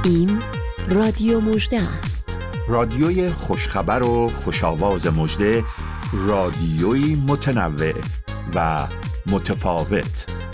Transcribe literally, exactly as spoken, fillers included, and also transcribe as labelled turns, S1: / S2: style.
S1: این رادیو مژده است.
S2: رادیوی خوشخبر و خوشاواز مژده، رادیوی متنوع و متفاوت.